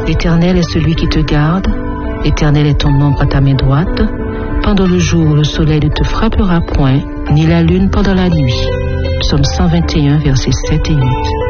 L'Éternel est celui qui te garde. L'Éternel est ton ombre à ta main droite. Pendant le jour, le soleil ne te frappera point, ni la lune pendant la nuit. Psaume 121, versets 7 et 8.